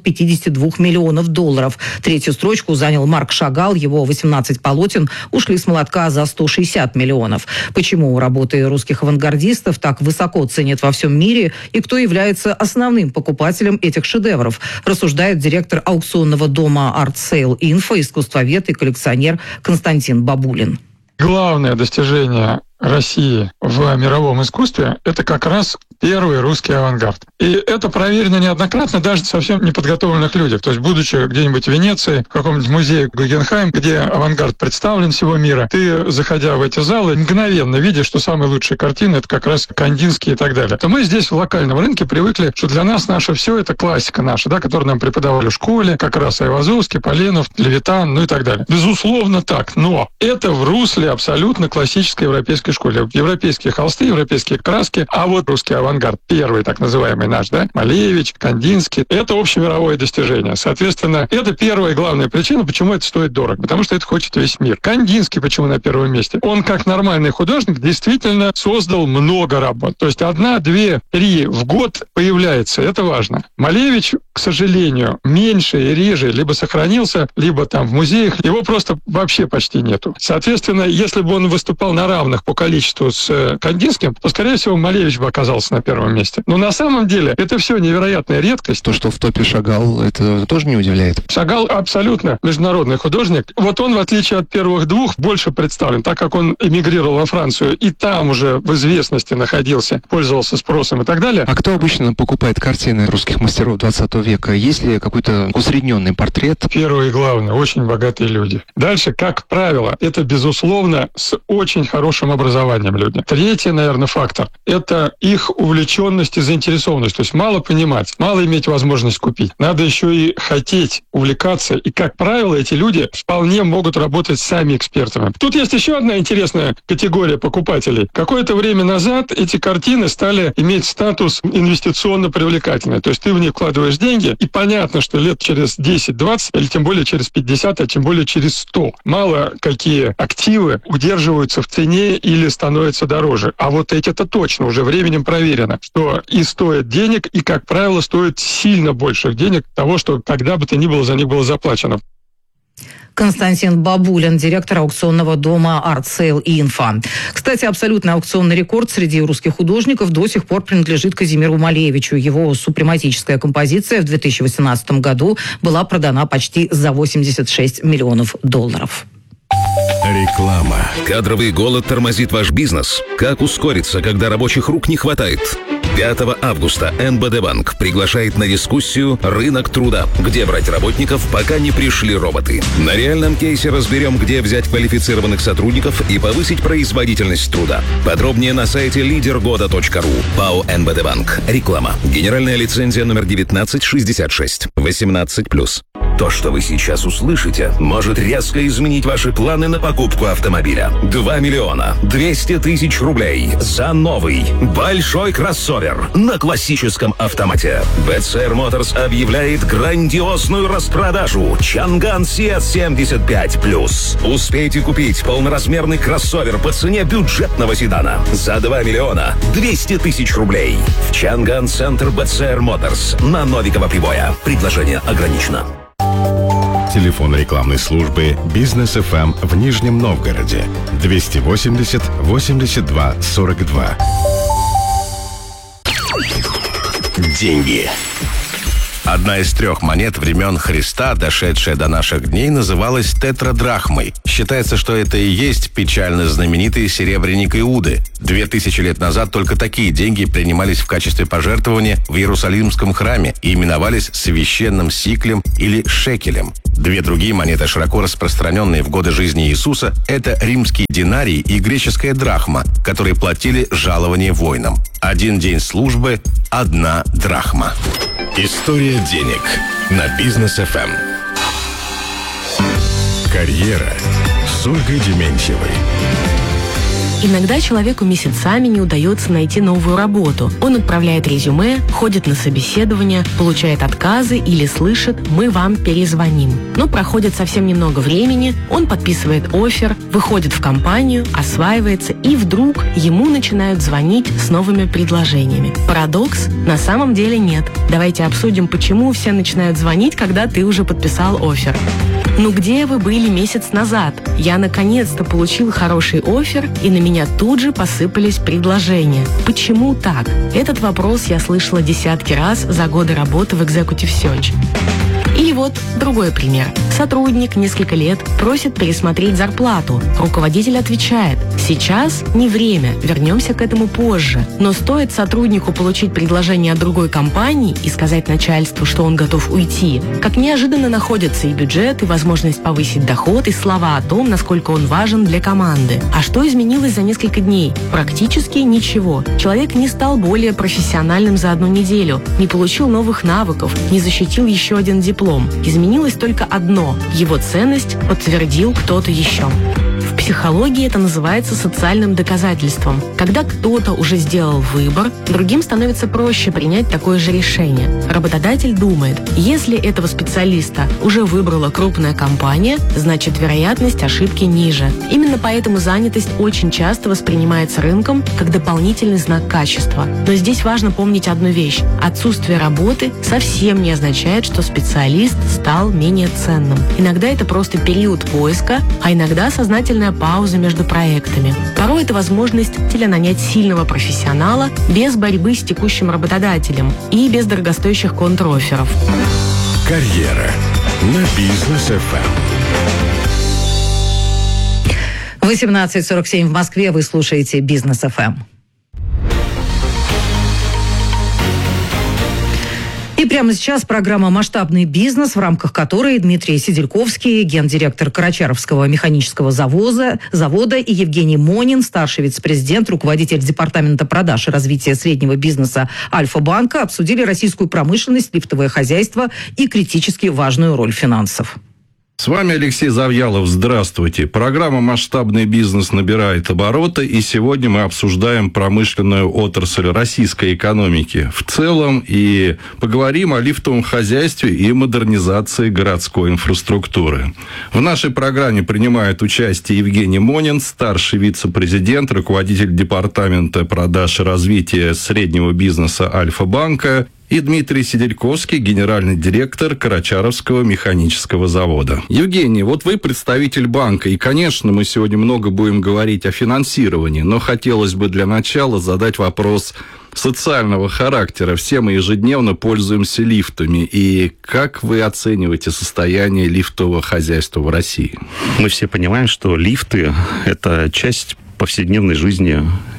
$252 миллионов. Третью строчку занял Марк Шагал. Его 18 полотен ушли с молотка за 160 миллионов. Почему работы русских авангардистов так высоко ценят во всем мире и кто является основным покупателем этих шедевров, рассуждает директор аукционного дома Art Sale Info, искусствовед и коллекционер Константин Бабулин. Главное достижение России в мировом искусстве – это как раз первый русский авангард. И это проверено неоднократно даже совсем неподготовленных людях. То есть, будучи где-нибудь в Венеции, в каком-нибудь музее Гугенхайм, где авангард представлен всего мира, ты, заходя в эти залы, мгновенно видишь, что самые лучшие картины – это как раз Кандинский и так далее. То мы здесь в локальном рынке привыкли, что для нас наше все – это классика наша, да, которую нам преподавали в школе, как раз Айвазовский, Поленов, Левитан, ну и так далее. Безусловно так, но это в русле абсолютно классической европейской школе. Европейские холсты, европейские краски, а вот русский авангард, первый так называемый наш, да, Малевич, Кандинский, это общемировое достижение. Соответственно, это первая и главная причина, почему это стоит дорого, потому что это хочет весь мир. Кандинский почему на первом месте? Он, как нормальный художник, действительно создал много работ. То есть 1, 2, 3 в год появляется, это важно. Малевич, к сожалению, меньше и реже либо сохранился, либо там в музеях, его просто вообще почти нету. Соответственно, если бы он выступал на равных по количеству с Кандинским, то, скорее всего, Малевич бы оказался на первом месте. Но на самом деле это все невероятная редкость. То, что в топе Шагал, это тоже не удивляет? Шагал абсолютно международный художник. Вот он, в отличие от первых двух, больше представлен, так как он эмигрировал во Францию и там уже в известности находился, пользовался спросом и так далее. А кто обычно покупает картины русских мастеров 20 века? Есть ли какой-то усредненный портрет? Первое и главное, очень богатые люди. Дальше, как правило, это, безусловно, с очень хорошим образованием люди. Третий, наверное, фактор – это их увлеченность и заинтересованность. То есть мало понимать, мало иметь возможность купить. Надо еще и хотеть увлекаться. И, как правило, эти люди вполне могут работать сами экспертами. Тут есть еще одна интересная категория покупателей. Какое-то время назад эти картины стали иметь статус инвестиционно привлекательный. То есть ты в них вкладываешь деньги, и понятно, что лет через 10-20, или тем более через 50, а тем более через 100, мало какие активы удерживаются в цене или становятся дороже. А вот эти-то точно уже временем проверено, что и стоят денег, и, как правило, стоят сильно больших денег того, что когда бы то ни было за них было заплачено. Константин Бабулин, директор аукционного дома Art Sale Info. Кстати, абсолютный аукционный рекорд среди русских художников до сих пор принадлежит Казимиру Малевичу. Его супрематическая композиция в 2018 году была продана почти за $86 миллионов. Реклама. Кадровый голод тормозит ваш бизнес? Как ускориться, когда рабочих рук не хватает? 5 августа МБД Банк приглашает на дискуссию «Рынок труда», где брать работников, пока не пришли роботы. На реальном кейсе разберем, где взять квалифицированных сотрудников и повысить производительность труда. Подробнее на сайте leadergoda.ru. ПАО МБД Банк. Реклама. Генеральная лицензия номер 1966. 18+. То, что вы сейчас услышите, может резко изменить ваши планы на покупку автомобиля. 2 миллиона 200 тысяч рублей за новый большой кроссовер на классическом автомате. BCR Motors объявляет грандиозную распродажу Чанган CS75+. Успейте купить полноразмерный кроссовер по цене бюджетного седана за 2 миллиона 200 тысяч рублей. В Чанган Центр BCR Motors на Новикова Прибоя. Предложение ограничено. Телефон рекламной службы «Бизнес ФМ» в Нижнем Новгороде 280 82 42. Деньги. Одна из 3 монет времен Христа, дошедшая до наших дней, называлась тетрадрахмой. Считается, что это и есть печально знаменитый серебряник Иуды. 2000 лет назад только такие деньги принимались в качестве пожертвования в Иерусалимском храме и именовались священным сиклем или шекелем. 2 другие монеты, широко распространенные в годы жизни Иисуса, это римский динарий и греческая драхма, которые платили жалование воинам. 1 день службы – 1 драхма. История денег на Бизнес ФМ. Карьера с Ольгой Дементьевой. Иногда человеку месяцами не удается найти новую работу. Он отправляет резюме, ходит на собеседование, получает отказы или слышит «мы вам перезвоним». Но проходит совсем немного времени, он подписывает оффер, выходит в компанию, осваивается, и вдруг ему начинают звонить с новыми предложениями. Парадокс? На самом деле нет. Давайте обсудим, почему все начинают звонить, когда ты уже подписал оффер. Ну где вы были месяц назад? Я наконец-то получил хороший оффер, и на меня тут же посыпались предложения. Почему так? Этот вопрос я слышала десятки раз за годы работы в Executive Search. Или вот другой пример. Сотрудник несколько лет просит пересмотреть зарплату. Руководитель отвечает: сейчас не время, вернемся к этому позже. Но стоит сотруднику получить предложение от другой компании и сказать начальству, что он готов уйти, как неожиданно находятся и бюджет, и возможность повысить доход, и слова о том, насколько он важен для команды. А что изменилось за несколько дней? Практически ничего. Человек не стал более профессиональным за 1 неделю, не получил новых навыков, не защитил еще 1 диплом. Изменилось только одно – его ценность подтвердил кто-то еще. В психологии это называется социальным доказательством. Когда кто-то уже сделал выбор, другим становится проще принять такое же решение. Работодатель думает, если этого специалиста уже выбрала крупная компания, значит вероятность ошибки ниже. Именно поэтому занятость очень часто воспринимается рынком как дополнительный знак качества. Но здесь важно помнить одну вещь. Отсутствие работы совсем не означает, что специалист стал менее ценным. Иногда это просто период поиска, а иногда сознательная пауза между проектами. Порой это возможность нанять сильного профессионала без борьбы с текущим работодателем и без дорогостоящих контрофферов. Карьера на Бизнес ФМ. 18:47 в Москве. Вы слушаете Бизнес ФМ. И прямо сейчас программа «Масштабный бизнес», в рамках которой Дмитрий Сидельковский, гендиректор Карачаровского механического завода, и Евгений Монин, старший вице-президент, руководитель департамента продаж и развития среднего бизнеса Альфа-банка, обсудили российскую промышленность, лифтовое хозяйство и критически важную роль финансов. С вами Алексей Завьялов. Здравствуйте. Программа «Масштабный бизнес» набирает обороты, и сегодня мы обсуждаем промышленную отрасль российской экономики в целом и поговорим о лифтовом хозяйстве и модернизации городской инфраструктуры. В нашей программе принимает участие Евгений Монин, старший вице-президент, руководитель департамента продаж и развития среднего бизнеса Альфа-банка, и Дмитрий Сидельковский, генеральный директор Карачаровского механического завода. Евгений, вот вы представитель банка, и, конечно, мы сегодня много будем говорить о финансировании, но хотелось бы для начала задать вопрос социального характера. Все мы ежедневно пользуемся лифтами, и как вы оцениваете состояние лифтового хозяйства в России? Мы все понимаем, что лифты – это часть повседневной жизни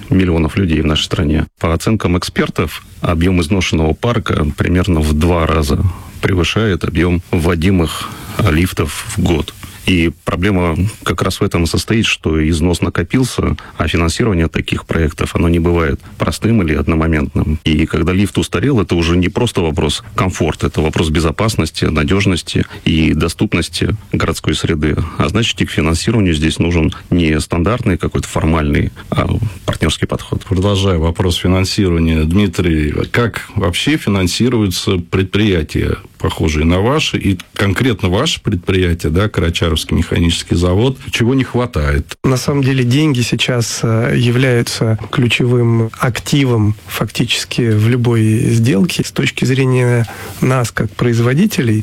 миллионов людей в нашей стране. По оценкам экспертов, объем изношенного парка примерно в 2 раза превышает объем вводимых лифтов в год. И проблема как раз в этом и состоит, что износ накопился, а финансирование таких проектов, оно не бывает простым или одномоментным. И когда лифт устарел, это уже не просто вопрос комфорта, это вопрос безопасности, надежности и доступности городской среды. А значит, и к финансированию здесь нужен не стандартный какой-то формальный, а партнерский подход. Продолжая вопрос финансирования, Дмитрий, как вообще финансируются предприятия, похожие на ваши, и конкретно ваше предприятие, да, Карачаровский механический завод, чего не хватает? На самом деле деньги сейчас являются ключевым активом фактически в любой сделке. С точки зрения нас, как производителей,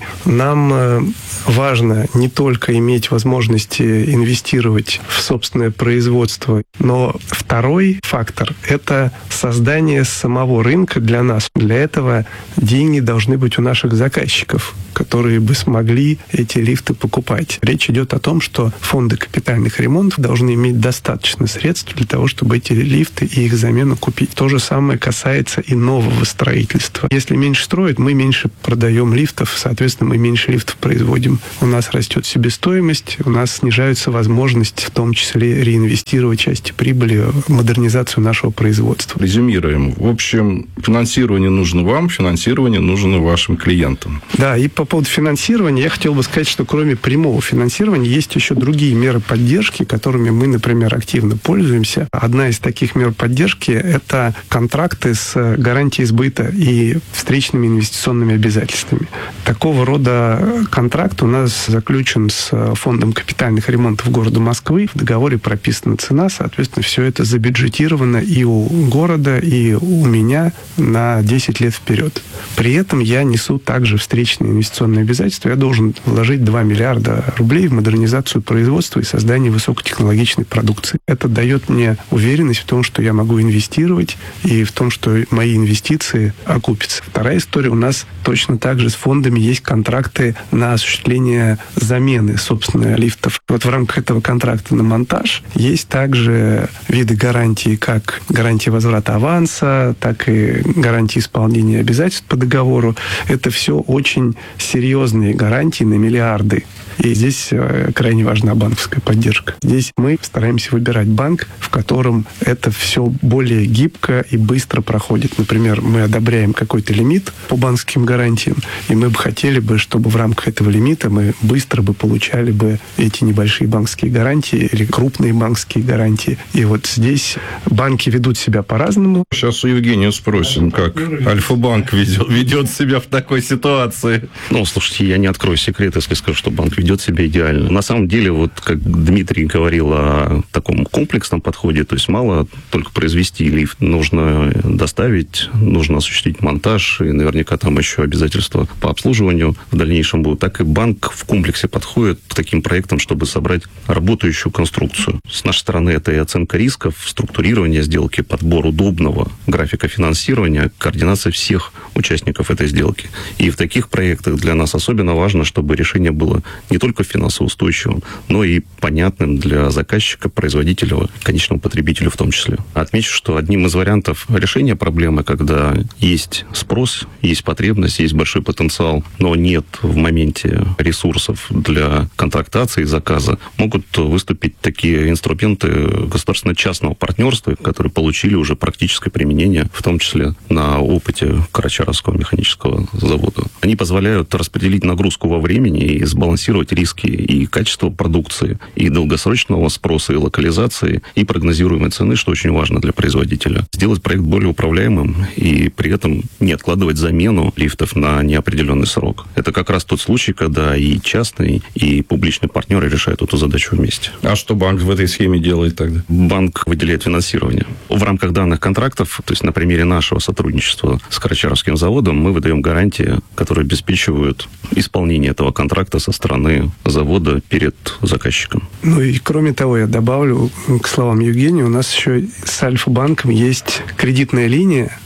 нам важно не только иметь возможности инвестировать в собственное производство, но второй фактор – это создание самого рынка для нас. Для этого деньги должны быть у наших заказчиков, которые бы смогли эти лифты покупать. Речь идет о том, что фонды капитальных ремонтов должны иметь достаточно средств для того, чтобы эти лифты и их замену купить. То же самое касается и нового строительства. Если меньше строят, мы меньше продаем лифтов, соответственно, мы меньше лифтов производим. У нас растет себестоимость, у нас снижается возможность, в том числе, реинвестировать части прибыли в модернизацию нашего производства. Резюмируем. В общем, финансирование нужно вам, финансирование нужно вашим клиентам. Да, и по поводу финансирования я хотел бы сказать, что кроме прямого финансирования есть еще другие меры поддержки, которыми мы, например, активно пользуемся. Одна из таких мер поддержки – это контракты с гарантией сбыта и встречными инвестиционными обязательствами. Такого рода контракт у нас заключен с фондом капитальных ремонтов города Москвы. В договоре прописана цена, соответственно, все это забюджетировано и у города, и у меня на 10 лет вперед. При этом я несу также встречные инвестиционные обязательства. Я должен вложить 2 миллиарда рублей в модернизацию производства и создание высокотехнологичной продукции. Это дает мне уверенность в том, что я могу инвестировать и в том, что мои инвестиции окупятся. Вторая история. У нас точно так же с фондами есть контракты на осуществление замены, собственно, лифтов. Вот в рамках этого контракта на монтаж есть также виды гарантии, как гарантия возврата аванса, так и гарантии исполнения обязательств по договору. Это все очень серьезные гарантии на миллиарды. И здесь крайне важна банковская поддержка. Здесь мы стараемся выбирать банк, в котором это все более гибко и быстро проходит. Например, мы одобряем какой-то лимит по банковским гарантиям, и мы бы хотели бы, чтобы в рамках этого лимита мы быстро бы получали бы эти небольшие банковские гарантии или крупные банковские гарантии. И вот здесь банки ведут себя по-разному. Сейчас у Евгения спросим, как Альфа-банк ведет себя в такой ситуации. Ну, слушайте, я не открою секрет, если скажу, что банк ведет себя идеально. На самом деле, вот как Дмитрий говорил о таком комплексном подходе, то есть мало только произвести лифт, нужно доставить, нужно осуществить монтаж, и наверняка там еще обязательства по обслуживанию в дальнейшем будут. Так и банк в комплексе подходит к таким проектам, чтобы собрать работающую конструкцию. С нашей стороны это и оценка рисков, структурирование сделки, подбор удобного графика финансирования, координация всех участников этой сделки. И в таких проектах для нас особенно важно, чтобы решение было не только финансово устойчивым, но и понятным для заказчика, производителя, конечного потребителя в том числе. Отмечу, что одним из вариантов решения проблемы, когда есть спрос, есть потребность, есть большой потенциал, но нет в моменте ресурсов для контрактации, заказа, могут выступить такие инструменты государственно-частного партнерства, которые получили уже практическое применение, в том числе на опыте Карачаровского механического завода. Они позволяют распределить нагрузку во времени и сбалансировать риски и качества продукции, и долгосрочного спроса, и локализации, и прогнозируемой цены, что очень важно для производителя. Сделать проект более управляемым и при этом не откладывать замену лифтов на неопределенный срок. Это как раз тот случай, когда и частный, и публичный партнеры решают эту задачу вместе. А что банк в этой схеме делает тогда? Банк выделяет финансирование. В рамках данных контрактов, то есть на примере нашего сотрудничества с Карачаровским заводом, мы выдаем гарантии, которые обеспечивают исполнение этого контракта со стороны завода перед заказчиком. Ну и кроме того, я добавлю к словам Евгения, у нас еще с Альфа-банком есть кредитная линия,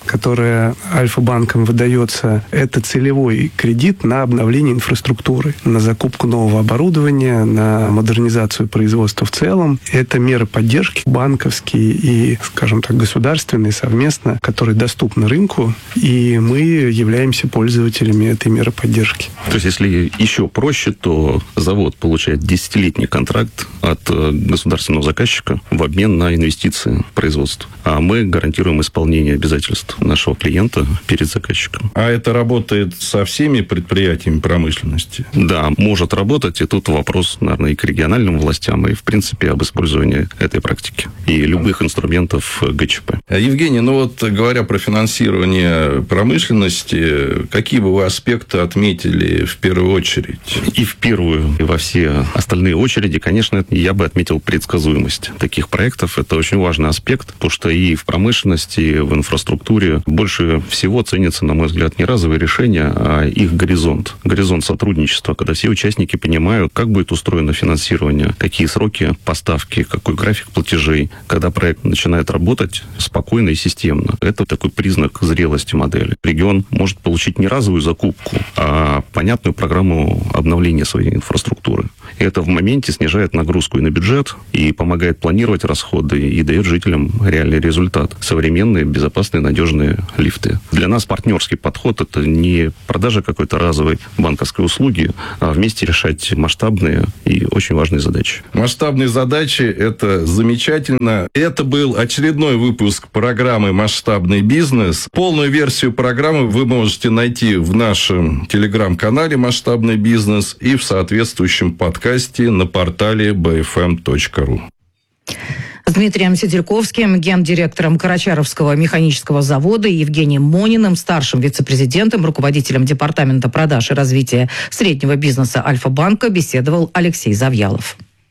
которая Альфа-банком выдается, это целевой кредит на обновление инфраструктуры, на закупку нового оборудования, на модернизацию производства в целом. Это меры поддержки банковские и, скажем так, государственные совместно, которые доступны рынку, и мы являемся пользователями этой меры поддержки. То есть, если еще проще, то завод получает 10-летний контракт от государственного заказчика в обмен на инвестиции в производство. А мы гарантируем исполнение обязательств нашего клиента перед заказчиком. А это работает со всеми предприятиями промышленности? Да, может работать. И тут вопрос, наверное, и к региональным властям, и, в принципе, об использовании этой практики и любых инструментов ГЧП. Евгений, говоря про финансирование промышленности, какие бы вы аспекты отметили в первую очередь? И в первую, и во все остальные очереди, конечно, я бы отметил предсказуемость таких проектов. Это очень важный аспект, потому что и в промышленности, и в инфраструктуре больше всего ценится, на мой взгляд, не разовые решения, а их горизонт. Горизонт сотрудничества, когда все участники понимают, как будет устроено финансирование, какие сроки поставки, какой график платежей, когда проект начинает работать спокойно и системно. Это такой признак зрелости модели. Регион может получить не разовую закупку, а понятную программу обновления своей инфраструктуры. И это в моменте снижает нагрузку и на бюджет, и помогает планировать расходы, и дает жителям реальный результат. Современные, безопасные, надежные лифты. Для нас партнерский подход – это не продажа какой-то разовой банковской услуги, а вместе решать масштабные и очень важные задачи. Масштабные задачи – это замечательно. Это был очередной выпуск программы «Масштабный бизнес». Полную версию программы вы можете найти в нашем телеграм-канале «Масштабный бизнес» и в соответствующем подкасте на портале bfm.ru. С Дмитрием Сидельковским, гендиректором Карачаровского механического завода, и Евгением Мониным, старшим вице-президентом, руководителем департамента продаж и развития среднего бизнеса Альфа-банка, беседовал Алексей Завьялов.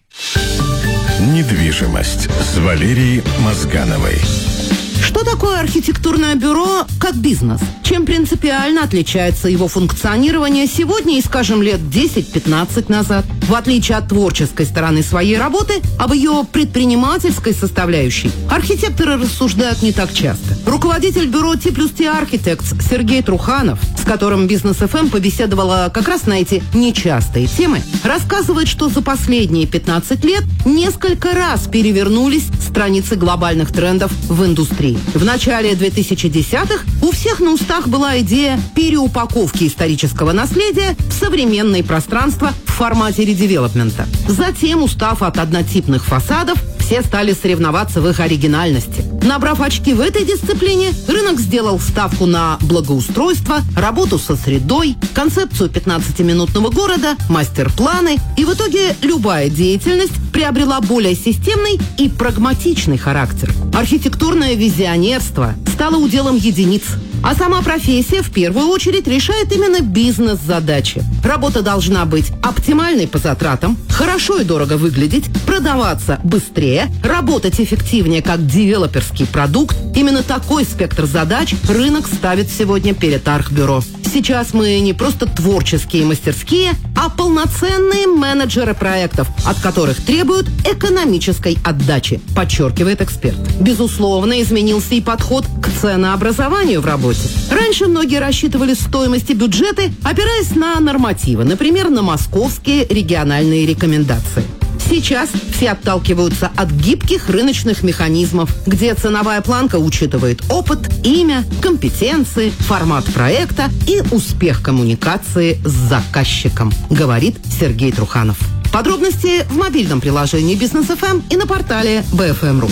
Недвижимость с Валерией Мозгановой. Что такое архитектурное бюро как бизнес? Чем принципиально отличается его функционирование сегодня и, скажем, лет 10-15 назад? В отличие от творческой стороны своей работы, об ее предпринимательской составляющей архитекторы рассуждают не так часто. Руководитель бюро T+T Architects Сергей Труханов, с которым Бизнес ФМ побеседовала как раз на эти нечастые темы, рассказывает, что за последние 15 лет несколько раз перевернулись страницы глобальных трендов в индустрии. В начале 2010-х у всех на устах была идея переупаковки исторического наследия в современное пространство в формате редевелопмента. Затем, устав от однотипных фасадов, все стали соревноваться в их оригинальности. Набрав очки в этой дисциплине, рынок сделал ставку на благоустройство, работу со средой, концепцию 15-минутного города, мастер-планы, и в итоге любая деятельность приобрела более системный и прагматичный характер. Архитектурное визионерство стало уделом единиц, а сама профессия в первую очередь решает именно бизнес-задачи. Работа должна быть оптимальной по затратам, хорошо и дорого выглядеть, продаваться быстрее, работать эффективнее как девелоперский продукт. Именно такой спектр задач рынок ставит сегодня перед Архбюро. Сейчас мы не просто творческие мастерские, а полноценные менеджеры проектов, от которых требуют экономической отдачи, подчеркивает эксперт. Безусловно, изменился и подход к ценообразованию в работе. Раньше многие рассчитывали стоимость и бюджеты, опираясь на нормативы, например, на московские региональные рекомендации. Сейчас все отталкиваются от гибких рыночных механизмов, где ценовая планка учитывает опыт, имя, компетенции, формат проекта и успех коммуникации с заказчиком, говорит Сергей Труханов. Подробности в мобильном приложении Бизнес ФМ и на портале BFM.ru.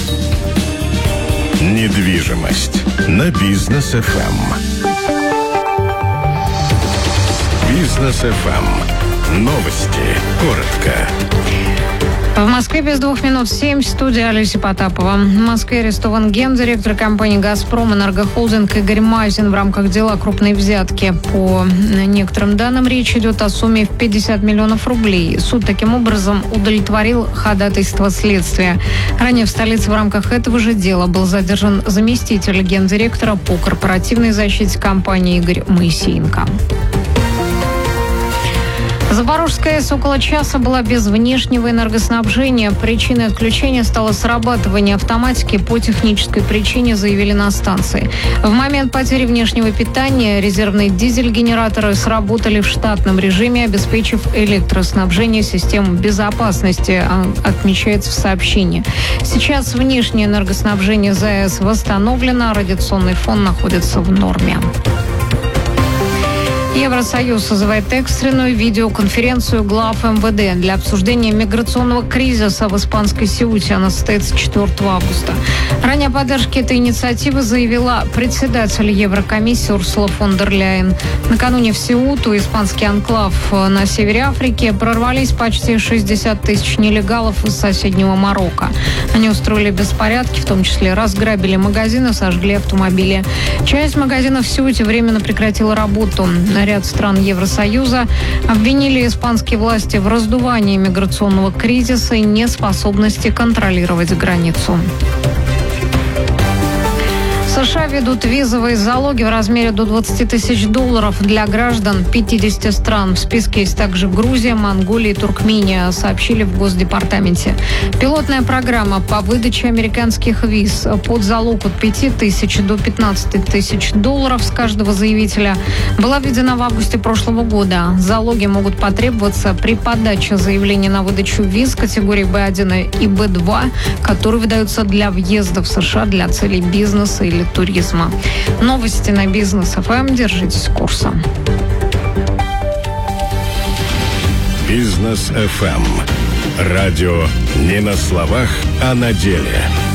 Недвижимость на Бизнес ФМ. Бизнес ФМ. Новости. Коротко. В Москве без 2 минут 7. Студия Олеся Потапова. В Москве арестован гендиректор компании «Газпром» «Энергохолдинг» Игорь Мазин в рамках дела крупной взятки. По некоторым данным, речь идет о сумме в 50 миллионов рублей. Суд таким образом удовлетворил ходатайство следствия. Ранее в столице в рамках этого же дела был задержан заместитель гендиректора по корпоративной защите компании Игорь Моисеенко. Запорожская АЭС около часа была без внешнего энергоснабжения. Причиной отключения стало срабатывание автоматики по технической причине, заявили на станции. В момент потери внешнего питания резервные дизель-генераторы сработали в штатном режиме, обеспечив электроснабжение систем безопасности, отмечается в сообщении. Сейчас внешнее энергоснабжение ЗАЭС восстановлено, а радиационный фон находится в норме. Евросоюз созывает экстренную видеоконференцию глав МВД для обсуждения миграционного кризиса в испанской Сеуте. Она состоится 4 августа. Ранее о поддержке этой инициативы заявила председатель Еврокомиссии Урсула фон дер Ляйен. Накануне в Сеуту, испанский анклав на севере Африки, прорвались почти 60 тысяч нелегалов из соседнего Марокко. Они устроили беспорядки, в том числе разграбили магазины, сожгли автомобили. Часть магазинов в Сеуте временно прекратила работу. Ряд стран Евросоюза обвинили испанские власти в раздувании миграционного кризиса и неспособности контролировать границу. США ведут визовые залоги в размере до $20 тысяч для граждан 50 стран. В списке есть также Грузия, Монголия и Туркмения, сообщили в Госдепартаменте. Пилотная программа по выдаче американских виз под залог от 5 тысяч до $15 тысяч с каждого заявителя была введена в августе прошлого года. Залоги могут потребоваться при подаче заявления на выдачу виз категории B1 и B2, которые выдаются для въезда в США для целей бизнеса или туризма. Новости на Бизнес ФМ. Держитесь курса. Бизнес ФМ. Радио не на словах, а на деле.